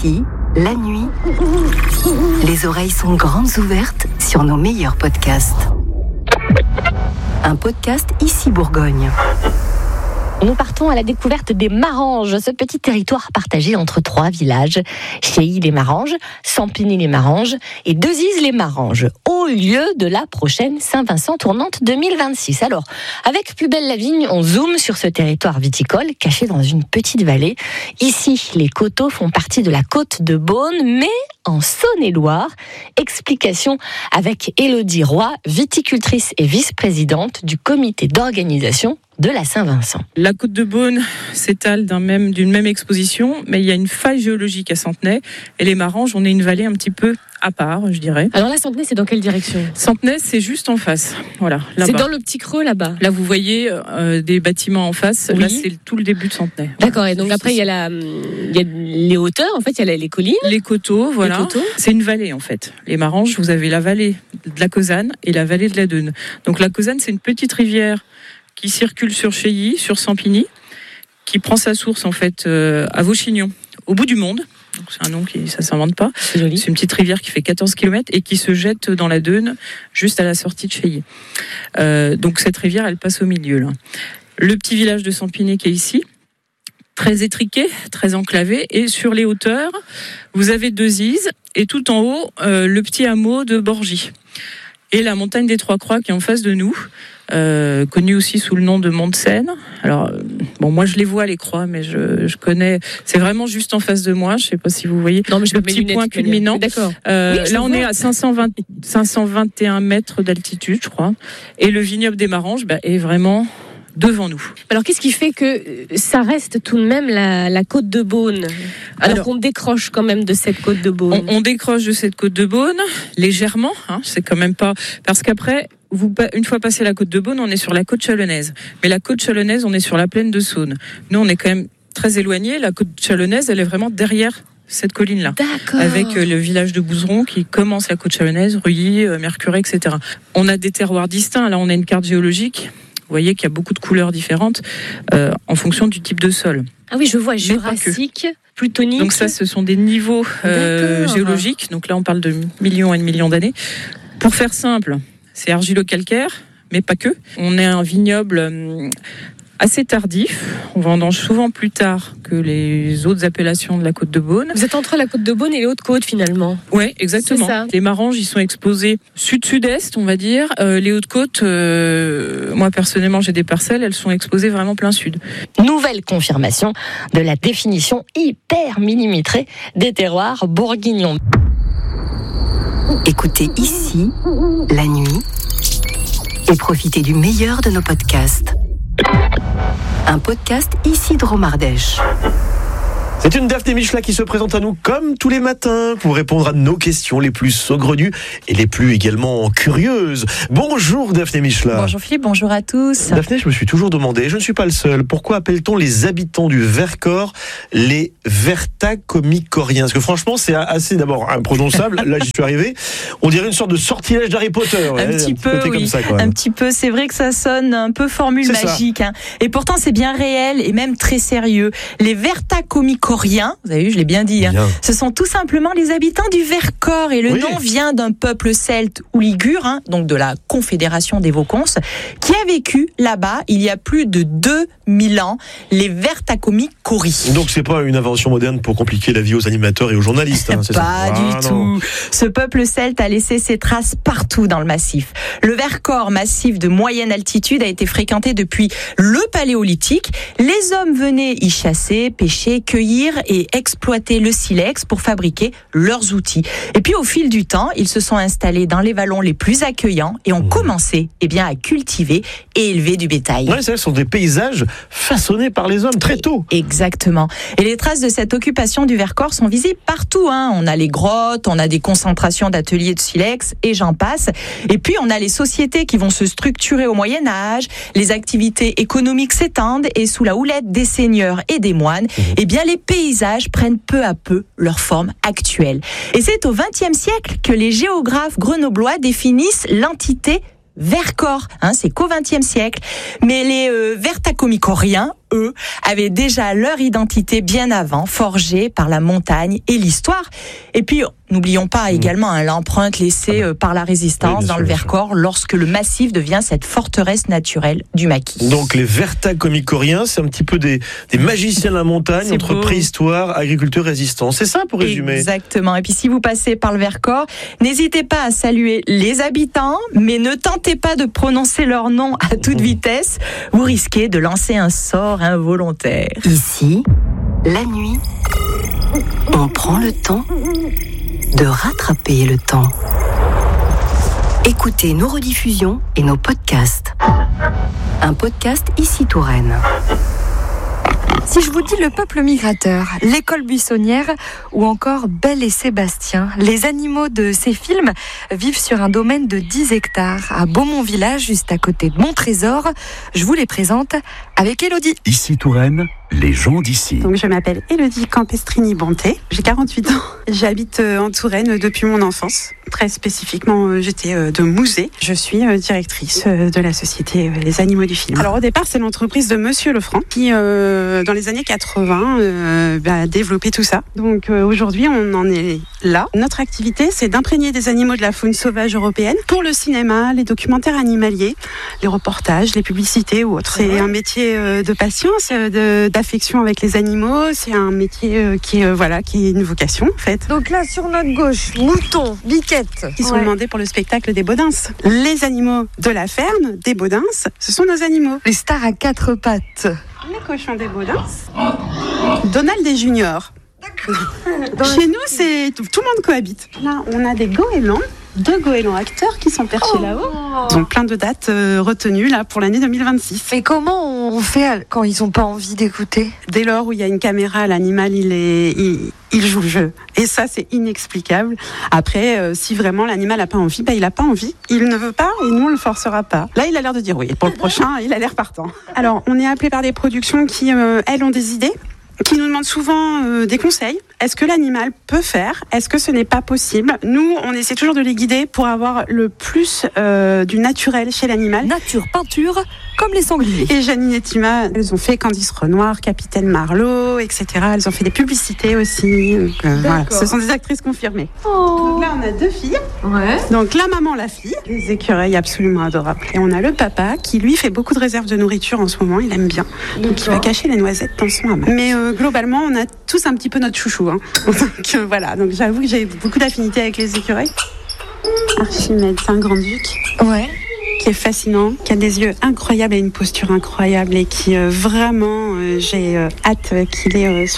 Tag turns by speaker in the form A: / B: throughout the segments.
A: Ici, la nuit, les oreilles sont grandes ouvertes sur nos meilleurs podcasts. Un podcast Ici Bourgogne.
B: Nous partons à la découverte des Maranges, ce petit territoire partagé entre 3 villages, Cheilly-les-Maranges, Sampigny-les-Maranges et Dezise-les-Maranges, au lieu de la prochaine Saint-Vincent tournante 2026. Alors, avec Plus belle la vigne, on zoome sur ce territoire viticole caché dans une petite vallée. Ici, les coteaux font partie de la côte de Beaune, mais en Saône-et-Loire. Explication avec Élodie Roy, viticultrice et vice-présidente du comité d'organisation de la Saint-Vincent.
C: La côte de Beaune s'étale d'une même exposition, mais il y a une faille géologique à Centenay, et les Maranges, on est une vallée un petit peu à part, je dirais.
B: Alors là, Centenay, c'est dans quelle direction ?
C: Centenay, c'est juste en face. Voilà, là-bas.
B: C'est dans le petit creux là-bas.
C: Là, vous voyez des bâtiments en face. Oui. Là, c'est tout le début de Centenay.
B: D'accord. Et donc après, il y a les hauteurs. En fait, il y a les collines.
C: Les coteaux, voilà. Les coteaux. C'est une vallée en fait. Les Maranges, vous avez la vallée de la Causanne et la vallée de la Dheune. Donc la Causanne, c'est une petite rivière qui circule sur Cheilly, sur Sampigny, qui prend sa source en fait à Vauchignon, au bout du monde. Donc, c'est un nom qui ça s'invente pas. C'est joli. C'est une petite rivière qui fait 14 km et qui se jette dans la Dheune, juste à la sortie de Cheilly. Donc cette rivière, elle passe au milieu là. Le petit village de Sampigny qui est ici, très étriqué, très enclavé, et sur les hauteurs, vous avez Dezise, et tout en haut, le petit hameau de Borgy. Et la montagne des Trois Croix qui est en face de nous, connue aussi sous le nom de Mont de Seine. Alors, bon, moi je les vois les croix, mais je connais. C'est vraiment juste en face de moi. Je sais pas si vous voyez. Non, mais je le petit point culminant. D'accord. Oui, là, on est à 521 mètres d'altitude, je crois. Et le vignoble des Maranges est vraiment devant nous.
B: Alors, qu'est-ce qui fait que ça reste tout de même la côte de Beaune, alors qu'on décroche quand même de cette côte de Beaune?
C: On décroche de cette côte de Beaune, légèrement. C'est quand même pas... Parce qu'après, une fois passé la côte de Beaune, on est sur la côte chalonnaise. Mais la côte chalonnaise, on est sur la plaine de Saône. Nous, on est quand même très éloignés. La côte chalonnaise, elle est vraiment derrière cette colline-là.
B: D'accord.
C: Avec le village de Bouzeron qui commence la côte chalonnaise, Reuilly, Mercurey, etc. On a des terroirs distincts. Là, on a une carte géologique. Vous voyez qu'il y a beaucoup de couleurs différentes en fonction du type de sol.
B: Ah oui, je vois, jurassique, plutonique.
C: Donc ça, ce sont des niveaux géologiques. Donc là, on parle de millions et de millions d'années. Pour faire simple, c'est argilo-calcaire, mais pas que. On est un vignoble assez tardif. On vendange souvent plus tard que les autres appellations de la côte de Beaune.
B: Vous êtes entre la côte de Beaune et les Hautes-Côtes finalement.
C: Oui, exactement. Les Maranges, ils sont exposés sud-sud-est, on va dire. Les Hautes-Côtes, moi personnellement, j'ai des parcelles, elles sont exposées vraiment plein sud.
B: Nouvelle confirmation de la définition hyper millimétrée des terroirs bourguignons.
A: Écoutez Ici, la nuit, et profitez du meilleur de nos podcasts. Un podcast Ici Dromardèche.
D: C'est une Daphné Michela qui se présente à nous comme tous les matins pour répondre à nos questions les plus saugrenues et les plus également curieuses. Bonjour Daphné Michela.
E: Bonjour Philippe, bonjour à tous.
D: Daphné, je me suis toujours demandé, je ne suis pas le seul, pourquoi appelle-t-on les habitants du Vercors les Vertacomicoriens? Parce que franchement, c'est assez d'abord imprononçable. Là, j'y suis arrivé. On dirait une sorte de sortilège d'Harry Potter.
E: Un petit peu, oui. Comme ça, un petit peu. C'est vrai que ça sonne un peu formule magique. Et pourtant, c'est bien réel et même très sérieux. Les Vertacomicoriens, vous avez vu, je l'ai bien dit, ce sont tout simplement les habitants du Vercors. Et le nom vient d'un peuple celte ou ligure, donc de la Confédération des Vauconces, qui a vécu là-bas il y a plus de 2000 ans, les Vertacomicories.
D: Donc c'est pas une invention moderne pour compliquer la vie aux animateurs et aux journalistes. C'est
E: pas du tout. Ce peuple celte a laissé ses traces partout dans le massif. Le Vercors, massif de moyenne altitude, a été fréquenté depuis le Paléolithique. Les hommes venaient y chasser, pêcher, cueillir et exploiter le silex pour fabriquer leurs outils. Et puis au fil du temps, ils se sont installés dans les vallons les plus accueillants et ont commencé à cultiver et élever du bétail.
D: Ouais, ce sont des paysages façonnés par les hommes très tôt.
E: Exactement. Et les traces de cette occupation du Vercors sont visibles partout. On a les grottes, on a des concentrations d'ateliers de silex et j'en passe. Et puis on a les sociétés qui vont se structurer au Moyen-Âge, les activités économiques s'étendent et sous la houlette des seigneurs et des moines, les paysages prennent peu à peu leur forme actuelle. Et c'est au XXe siècle que les géographes grenoblois définissent l'entité Vercors, c'est qu'au XXe siècle. Mais les Vertacomicoriens, eux, avaient déjà leur identité bien avant, forgée par la montagne et l'histoire. Et puis, n'oublions pas également l'empreinte laissée par la résistance dans le Vercors lorsque le massif devient cette forteresse naturelle du maquis.
D: Donc les Vertacomicoriens, c'est un petit peu des magiciens de la montagne entre préhistoire, agriculture, résistance. C'est ça pour résumer.
E: Exactement. Et puis si vous passez par le Vercors, n'hésitez pas à saluer les habitants, mais ne tentez pas de prononcer leur nom à toute vitesse. Vous risquez de lancer un sort involontaire.
A: Ici, la nuit, on prend le temps de rattraper le temps. Écoutez nos rediffusions et nos podcasts. Un podcast Ici Touraine.
F: Si je vous dis Le Peuple Migrateur, L'école buissonnière ou encore Belle et Sébastien, les animaux de ces films vivent sur un domaine de 10 hectares à Beaumont-Village, juste à côté de Montrésor. Je vous les présente avec Élodie.
G: Ici Touraine, les gens d'ici.
H: Donc je m'appelle Élodie Campestrini-Bonté, j'ai 48 ans. J'habite en Touraine depuis mon enfance. Très spécifiquement, j'étais de Mouzé. Je suis directrice de la société Les Animaux du Film. Alors au départ, c'est l'entreprise de Monsieur Lefranc qui, dans les années 80, a développé tout ça. Donc aujourd'hui, on en est là. Notre activité, c'est d'imprégner des animaux de la faune sauvage européenne pour le cinéma, les documentaires animaliers, les reportages, les publicités ou autres. C'est un métier de patience, d'affection avec les animaux. C'est un métier qui est une vocation en fait.
F: Donc là, sur notre gauche, moutons, biquettes.
H: Qui sont demandés pour le spectacle des Baudins. Les animaux de la ferme des Baudins, ce sont nos animaux.
F: Les stars à 4 pattes.
H: Les cochons des Baudins. Donald et Junior. Chez nous, c'est tout le monde cohabite. Là, on a des goélands. 2 goélands acteurs qui sont perchés là-haut. Ils ont plein de dates retenues là pour l'année 2026.
F: Mais comment on fait quand ils n'ont pas envie d'écouter ?
H: Dès lors où il y a une caméra, l'animal il joue le jeu. Et ça, c'est inexplicable. Après, si vraiment l'animal n'a pas envie, il n'a pas envie. Il ne veut pas et nous, on ne le forcera pas. Là, il a l'air de dire oui. Pour le prochain, il a l'air partant. Alors, on est appelé par des productions qui, elles, ont des idées, qui nous demandent souvent des conseils. Est-ce que l'animal peut faire ? Est-ce que ce n'est pas possible ? Nous, on essaie toujours de les guider pour avoir le plus du naturel chez l'animal.
F: Nature, peinture, comme les sangliers.
H: Et Janine et Tima, elles ont fait Candice Renoir, Capitaine Marlowe, etc. Elles ont fait des publicités aussi. Donc, voilà, ce sont des actrices confirmées. Donc là, on a 2 filles.
F: Ouais.
H: Donc la maman, la fille. Des écureuils absolument adorables. Et on a le papa qui, lui, fait beaucoup de réserves de nourriture en ce moment. Il aime bien. Donc il va cacher les noisettes dans son hamac. Mais globalement, on a tous un petit peu notre chouchou. Donc voilà, donc j'avoue que j'ai beaucoup d'affinité avec les écureuils. Archimède, c'est un grand-duc.
F: Ouais.
H: Qui est fascinant, qui a des yeux incroyables et une posture incroyable et qui vraiment, j'ai hâte qu'il ait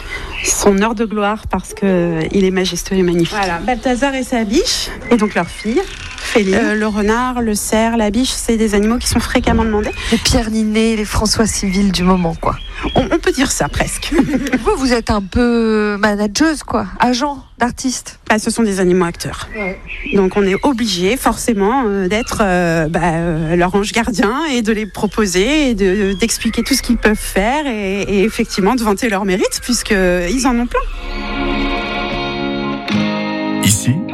H: son heure de gloire parce qu'il est majestueux et magnifique. Voilà, Balthazar et sa biche, et donc leur fille. Le renard, le cerf, la biche, c'est des animaux qui sont fréquemment demandés.
F: Les Pierre Ninet, les François Civil du moment, quoi.
H: On peut dire ça, presque.
F: Vous êtes un peu manageuse, quoi, agent d'artiste.
H: Ce sont des animaux acteurs. Ouais. Donc on est obligé, forcément, d'être leur ange gardien et de les proposer et d'expliquer tout ce qu'ils peuvent faire et effectivement de vanter leurs mérites, puisqu'ils en ont plein.
G: Ici,